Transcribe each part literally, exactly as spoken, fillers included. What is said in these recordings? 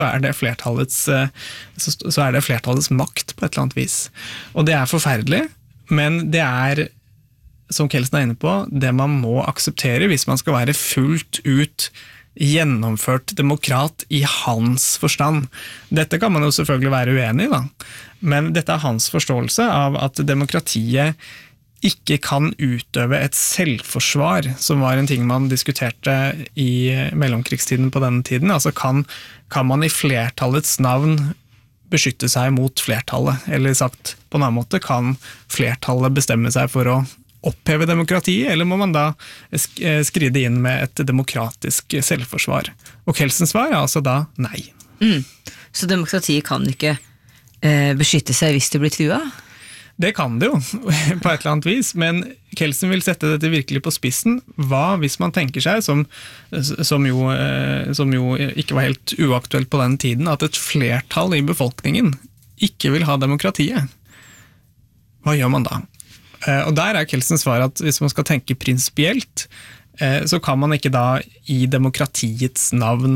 så er det flertallets, så er det flertallets makt på et eller annet vis. Og det er forferdelig, men det er, som Kelsen er inne på, det man må akseptere hvis man skal være fullt ut gjennomført demokrat i hans forstand. Dette kan man jo selvfølgelig være uenig i, da. Men dette er hans forståelse av at demokratiet ikke kan utøve et selvforsvar, som var en ting man diskuterte i mellomkrigstiden på denne tiden. Altså kan, kan man i flertallets navn beskytte seg mot flertallet, eller sagt på en annen måte, kan flertallet bestemme seg for å oppheve demokratiet, eller må man da skride inn med et demokratisk selvforsvar? Og Kelsens svar er altså da nei. Mm. Så demokratiet kan ikke eh, beskytte seg hvis det blir trua? Det kan det jo, på et eller annet vis, men Kelsen vil sette dette virkelig på spissen. Hva hvis man tenker seg, som, som, jo, som jo ikke var helt uaktuelt på den tiden, at et flertall i befolkningen ikke vil ha demokratiet? Hva gjør man da? Og der er Kelsens svar at hvis man skal tenke prinsipielt, så kan man ikke da i demokratiets navn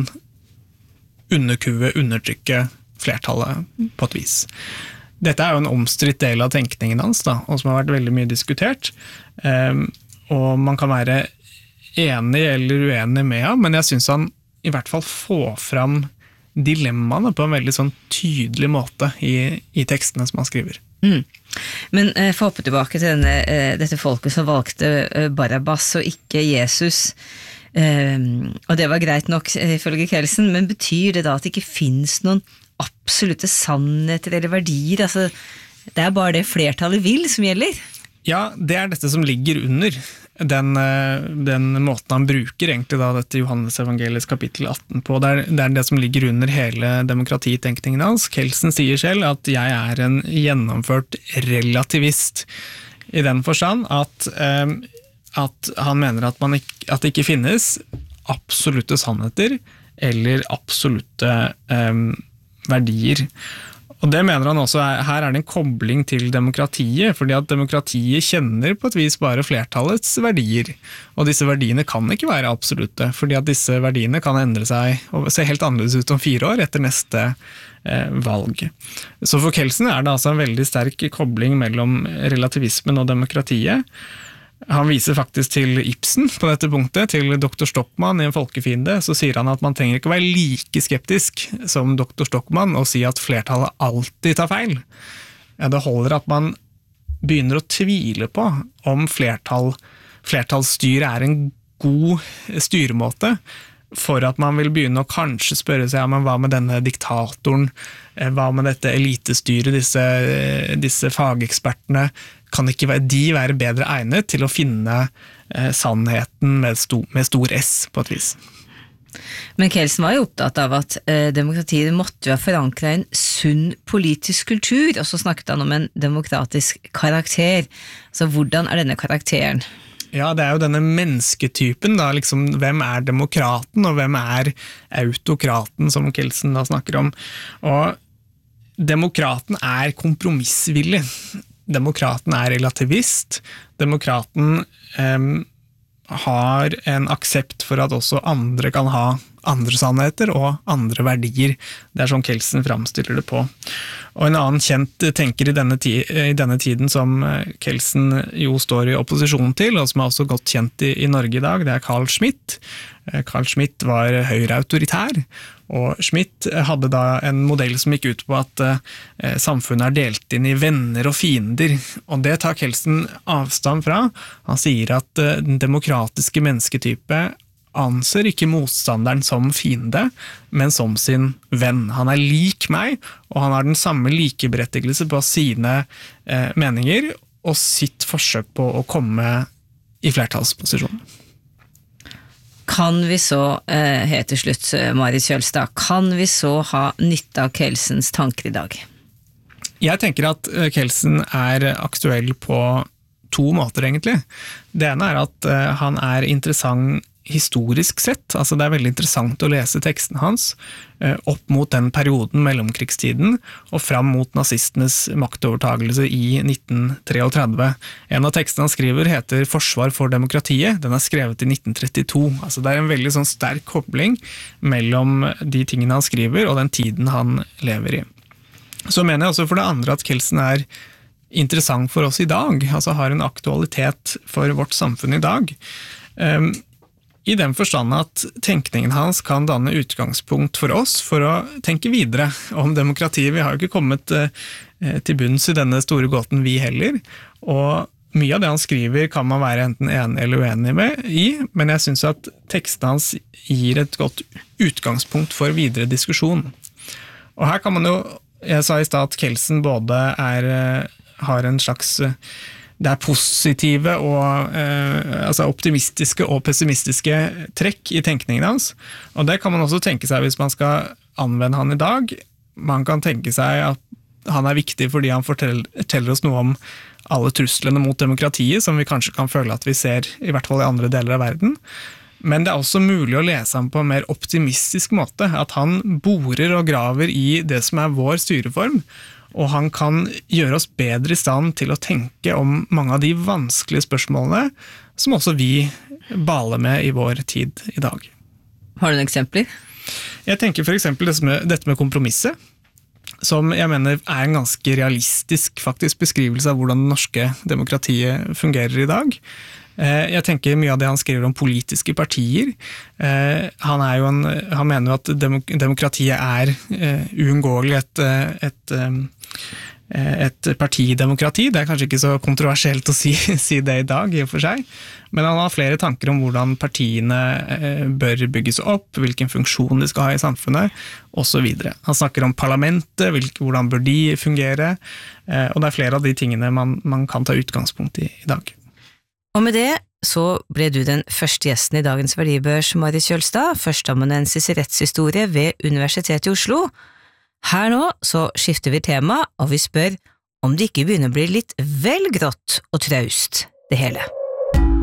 underkue, undertrykke flertallet på et vis. Dette er jo en omstridt del av tenkningen hans, da, og som har vært veldig mye diskutert. Um, og man kan være enig eller uenig med ham, men jeg synes han i hvert fall får fram dilemmaene på en veldig sånn tydelig måte i, i tekstene som han skriver. Mm. Men eh, for å hoppe tilbake til denne, eh, dette folket som valgte eh, Barabbas og ikke Jesus, eh, og det var greit nok ifølge Kelsen, men betyr det da at det ikke finnes noen absolutte sannheter eller verdier? Altså, det er bare det flertallet vil som gjelder? Ja, det er dette som ligger under den, den måten han bruker egentlig da dette Johannes evangeliets kapittel atten på. Det er, det er det som ligger under hele demokratitenkningen hans. Kelsen sier selv at jeg er en gjennomført relativist i den forstand at, um, at han mener at, man ikke, at det ikke finnes absolutte sannheter eller absolutte um, verdier. Og det mener han også, er, her er det en kobling til demokratiet, fordi at demokratiet kjenner på et vis bare flertallets verdier, og disse verdiene kan ikke være absolutte, fordi at disse verdiene kan endre seg og se helt annerledes ut om fire år etter neste eh, valg. Så for Kelsen er det altså en veldig sterk kobling mellom relativismen og demokratiet. Han viser faktisk til Ibsen på dette punktet, til doktor Stockmann i En folkefiende, så sier han at man trenger ikke være like skeptisk som doktor Stockmann og si at flertallet alltid tar feil. Ja, det holder at man begynner å tvile på om flertall, flertallsstyre er en god styremåte, for at man vil begynne å kanskje spørre seg, ja, men hva med denne diktatoren, hva med dette elitestyret, disse, disse fagekspertene, kan ikke de være bedre egnet til å finne eh, sannheten med, sto, med stor S på et vis? Men Kelsen var jo opptatt av at eh, demokratiet måtte jo ha forankret en sunn politisk kultur, og så snakket han om en demokratisk karakter. Så hvordan er denne karakteren? Ja, det er jo denne mennesketypen da, liksom, hvem er demokraten og hvem er autokraten, som Kelsen da snakker om. Og demokraten er kompromissvillig. Demokraten er relativist. Demokraten eh, har en aksept for at også andre kan ha andre sannheter og andre verdier. Det er sånn Kelsen framstiller det på. Og en annen kjent tenker i denne, ti, i denne tiden som Kelsen jo står i opposisjon til, og som er også godt kjent i, i Norge i dag, det er Carl Schmitt. Carl Schmitt var høyreautoritær, og Schmitt hadde da en modell som gikk ut på at eh, samfunnet er delt inn i venner og fiender, og det tar Kelsen avstand fra. Han sier at eh, den demokratiske mennesketype anser ikke motstanderen som fiende, men som sin venn. Han er lik meg, og han har den samme likeberettigelse på sine eh, meninger og sitt forsøk på å komme i flertallsposisjon. Kan vi så, eh, helt til slutt, Marit Kjølstad, kan vi så ha nytte av Kelsens tanker i dag? Jeg tenker at Kelsen er aktuell på to måter egentlig. Det ene er at uh, han er interessant historisk sett. Altså det er veldig interessant å lese teksten hans eh, opp mot den perioden mellomkrigstiden og fram mot nazistenes maktovertagelse i nitten treogtredve. En av tekstene han skriver heter Forsvar for demokratiet. Den er skrevet i nitten trettito. Altså det er en veldig sånn sterk kobling mellom de tingene han skriver og den tiden han lever i. Så mener jeg også for det andre at Kelsen er interessant for oss i dag, altså har en aktualitet for vårt samfunn i dag. Um, I den forstand at tenkningen hans kan danne utgangspunkt for oss for å tenke videre om demokratiet. Vi har jo ikke kommet uh, til bunns i denne store gåten vi heller, og mye av det han skriver kan man være enten enig eller uenig med i, men jeg synes at teksten hans gir et godt utgangspunkt for videre diskusjon. Og her kan man jo, jeg sa i stad at Kelsen både er har en slags, det er positive og eh, altså optimistiske og pessimistiske trekk i tenkningen hans, og det kan man også tenke seg hvis man skal anvende han i dag. Man kan tenke seg at han er viktig fordi han forteller, forteller oss noe om alle truslene mot demokratiet, som vi kanskje kan føle at vi ser i hvert fall i andre deler av verden. Men det er også mulig å lese ham på en mer optimistisk måte, at han borer og graver i det som er vår styreform, og han kan gjøre oss bedre i stand til å tenke om mange av de vanskelige spørsmålene som også vi baler med i vår tid i dag. Har du noen eksempler? Jeg tenker for eksempel dette med, dette med kompromisset, som jeg mener er en ganske realistisk faktisk beskrivelse av hvordan det norske demokratiet fungerer i dag. Jeg tenker mye av det han skriver om politiske partier. Han, er jo en, han mener jo at demokratiet er uunngåelig et, et, et partidemokrati. Det er kanskje ikke så kontroversielt å si, si det i dag, i og for seg. Men han har flere tanker om hvordan partiene bør bygges opp, hvilken funksjon de skal ha i samfunnet, og så videre. Han snakker om parlamentet, hvilke, hvordan bør de fungere, og det er flere av de tingene man, man kan ta utgangspunkt i i dag. Og med det så ble du den første gjesten i dagens verdibørs, Marius Kjølstad, førsteamanuensis i rettshistorie ved Universitetet i Oslo. Her nå så skifter vi tema, og vi spør om det ikke begynner å bli litt vel grått og traust, det hele.